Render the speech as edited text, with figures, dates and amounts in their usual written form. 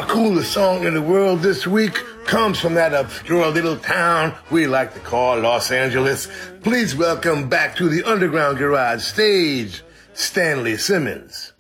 coolest song in the world this week comes from that obscure little town we like to call Los Angeles. Please welcome back to the Underground Garage stage, Stanley Simmons.